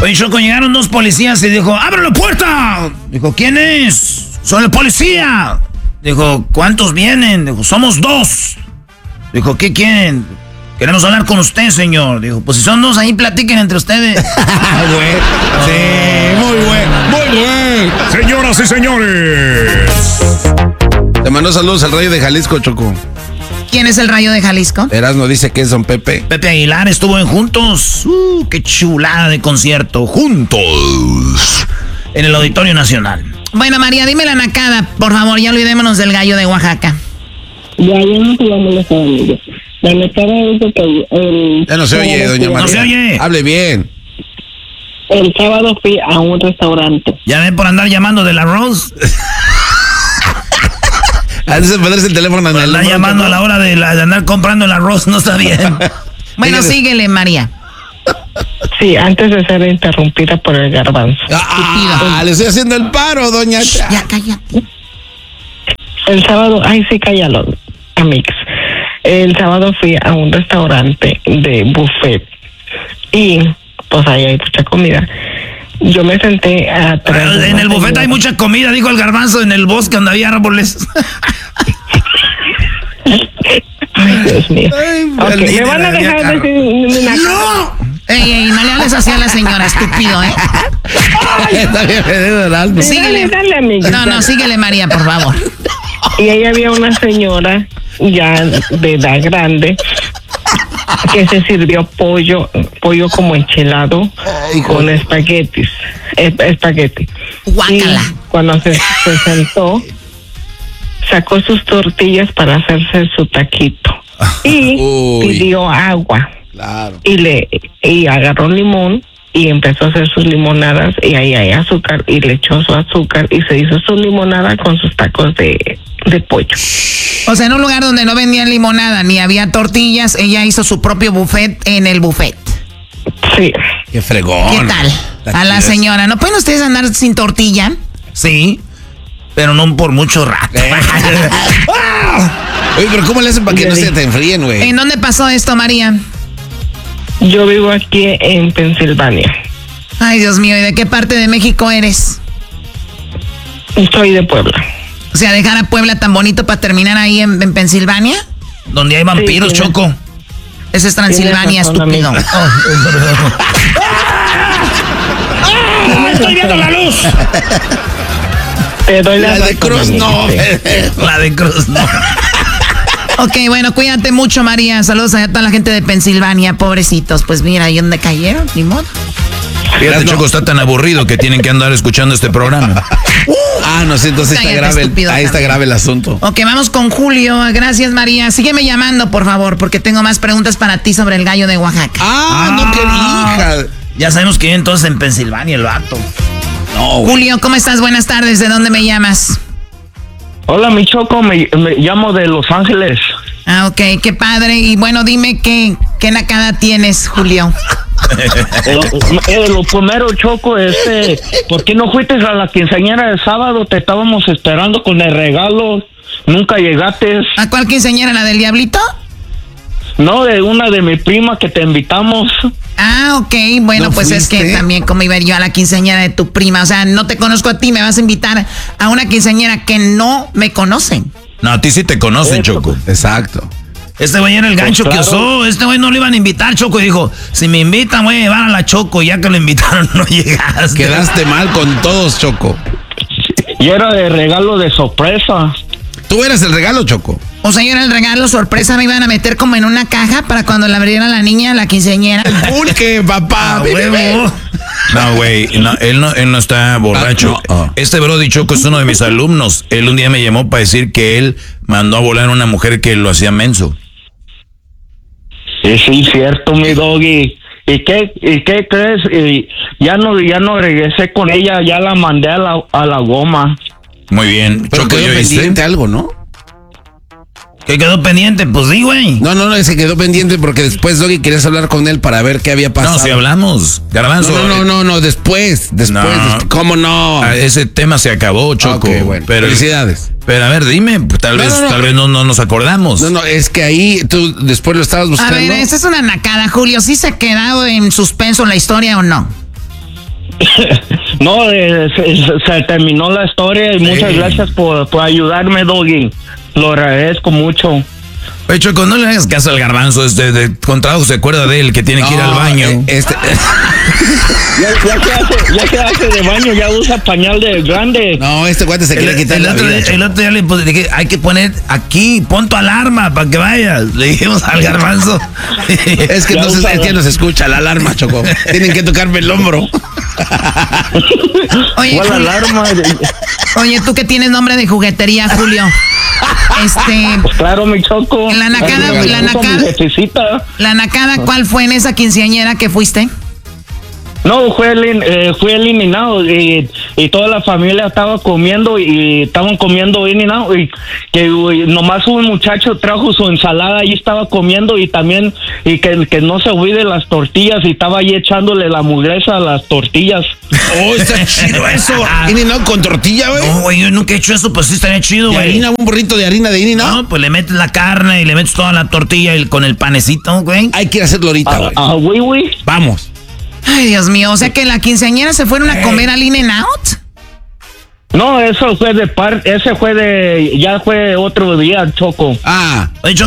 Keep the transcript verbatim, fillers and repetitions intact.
Oye, Choco, llegaron dos policías y dijo, ¡abre la puerta! Dijo, ¿quién es? Soy el policía. Dijo, ¿cuántos vienen? Dijo, somos dos. Dijo, ¿qué quieren? Queremos hablar con usted, señor. Dijo, pues si son dos, ahí platiquen entre ustedes. Güey. Sí, muy bueno, muy bueno. Señoras y señores. Te mando saludos al Rayo de Jalisco, Choco. ¿Quién es el Rayo de Jalisco? Erasmo dice que es don Pepe. Pepe Aguilar estuvo en Juntos. Uh, qué chulada de concierto. Juntos. En el Auditorio Nacional. Bueno, María, dime la nacada, por favor, ya olvidémonos del gallo de Oaxaca. Ya, ya no te llamo la familia. La nacada es de que el... Ya no se oye, doña María. No se oye. Hable bien. El sábado fui a un restaurante. ¿Ya ven por andar llamando del arroz? Antes de ponerse el teléfono en el andar llamando a la hora de, la, de andar comprando el arroz, no está bien. Bueno, síguele, María. Sí, antes de ser interrumpida por el garbanzo. Ah, ah, le estoy haciendo el paro, doña. Ya, cállate. El sábado, ay, sí, cállalo, amigos. El sábado fui a un restaurante de buffet y pues ahí hay mucha comida. Yo me senté atrás. En el buffet hay mucha comida, dijo el garbanzo, en el bosque donde había árboles. Ay, Dios mío. Ay, okay, ¿me van a dejar decir una cosa? ¡No! Ey, ey, no le hables así a la señora, estúpido, ¿eh? Está bien, Erasmo. Síguele. Dale, dale, amiga. No, no, síguele, María, por favor. Y ahí había una señora ya de edad grande que se sirvió pollo, pollo como enchilado con espaguetis, espagueti. Guácala. Y cuando se, se sentó, sacó sus tortillas para hacerse su taquito y Uy. pidió agua. Claro. Y le y agarró limón y empezó a hacer sus limonadas y ahí hay azúcar y le echó su azúcar y se hizo su limonada con sus tacos de, de pollo. O sea, en un lugar donde no vendían limonada ni había tortillas, ella hizo su propio buffet en el buffet. Sí. Qué fregón. ¿Qué tal? A la señora, ¿no pueden ustedes andar sin tortilla? Sí, pero no por mucho rato. Oye, pero ¿cómo le hacen para que no se te enfríen, güey? ¿En dónde pasó esto, María? Yo vivo aquí en Pensilvania. Ay, Dios mío, ¿y de qué parte de México eres? Soy de Puebla. O sea, dejar a Puebla tan bonito para terminar ahí en, en Pensilvania. Donde hay vampiros, Sí, Choco. Esa es Transilvania, razón, estúpido. amigo. ¡Ah, estoy viendo la luz! Te doy la, La de razón, Cruz amigo. no. La de Cruz, no. Ok, bueno, cuídate mucho, María. Saludos a toda la gente de Pensilvania, pobrecitos. Pues mira, ahí donde cayeron, ni modo. Fíjate, Choco, está tan aburrido que tienen que andar escuchando este programa. Ah, no sé, entonces está Cállate, grave, estúpido, el, ahí está también. grave el asunto. Ok, vamos con Julio. Gracias, María. Sígueme llamando, por favor, porque tengo más preguntas para ti sobre el gallo de Oaxaca. Ah, no, qué hija. Ya sabemos que vive entonces en Pensilvania el vato. No, güey. Julio, ¿cómo estás? Buenas tardes. ¿De dónde me llamas? Hola, mi Choco, me, me llamo de Los Ángeles. Ah, ok, qué padre. Y bueno, dime qué, qué nacada tienes, Julio. Eh, eh, lo primero, Choco, este, ¿por qué no fuiste a la quinceañera del sábado? Te estábamos esperando con el regalo. Nunca llegaste. ¿A cuál quinceañera? ¿La del diablito? No, de una de mi prima que te invitamos. Ah, ok. Bueno, ¿No pues fuiste? es que también como iba yo a la quinceañera de tu prima. O sea, no te conozco a ti, me vas a invitar a una quinceañera que no me conocen. No, a ti sí te conocen, Choco. Exacto. Este güey era el gancho Pues que claro. usó. Este güey no lo iban a invitar, Choco. Y dijo, si me invitan, voy a llevar a la Choco. Y ya que lo invitaron, no llegaste. Quedaste mal con todos, Choco. Y era de regalo de sorpresa. Tú eras el regalo, Choco. O sea, yo era el regalo sorpresa, me iban a meter como en una caja para cuando la abriera la niña, la quinceañera. Pulque, papá. Ah, ven, ven. huevo. No, güey, no, él, no, él no está borracho. Ah, no, ah. Este Brody Choco es uno de mis alumnos. Él un día me llamó para decir que él mandó a volar a una mujer que lo hacía menso. Sí, sí, cierto, mi doggy. ¿Y qué, y qué crees? Y ya no, ya no regresé con ella, ya la mandé a la, a la goma. Muy bien. Pero Choco, quedó ¿yo pendiente viste? algo, ¿no? ¿Qué quedó pendiente? Pues sí, güey. No, no, no, se quedó pendiente porque después, Doggy, querías hablar con él para ver qué había pasado. No, si hablamos. Garbanzo. No, no, no, no, no, después, después. No. des- ¿Cómo no? Ah, ese tema se acabó, Choco. Ok, bueno. Pero, Felicidades. pero a ver, dime, pues, tal No, vez, no, no. tal vez no, no nos acordamos. No, no, es que ahí tú después lo estabas A buscando. ver, esta es una nacada, Julio. ¿Sí se ha quedado en suspenso la historia o no? No, eh, se, se terminó la historia y sí. Muchas gracias por, por ayudarme, Doggy. Lo agradezco mucho. Oye, Choco, no le hagas caso al garbanzo, este, de contrato se acuerda de él, que tiene no, que ir al baño. Eh, este... ya, ya, que hace, ya que hace de baño, ya usa pañal de grande. No, este guante se quiere quitar el la otro, vida, el otro día le dije, hay que poner aquí, pon tu alarma para que vayas. Le dijimos al garbanzo. Es que no se, es que no se escucha la alarma, Choco. Tienen que tocarme el hombro. Oye, ¿cuál alarma? Oye, tú que tienes nombre de juguetería, Julio. Este. Pues claro, mi Choco. La nacada, Ay, la nacada. La nacada, ¿cuál fue en esa quinceañera que fuiste? No, fue, eh, fue eliminado y, y toda la familia estaba comiendo y estaban comiendo In and Out y que y nomás un muchacho trajo su ensalada y estaba comiendo y también y que, que no se olvide las tortillas y estaba ahí echándole la mugreza a las tortillas. Oh, está chido eso. In and Out con tortilla, güey. No, güey, yo nunca he hecho eso, pues sí estaría chido, güey. ¿Harina, un burrito de harina de In and Out? No, pues le metes la carne y le metes toda la tortilla y con el panecito, güey. Hay que ir a hacerlo ahorita, güey. Ah, güey, güey. Vamos. Ay, Dios mío, o sea que la quinceañera se fueron a comer al In and Out. No, eso fue de parte, ese fue de, ya fue otro día, Choco. Ah. Oye,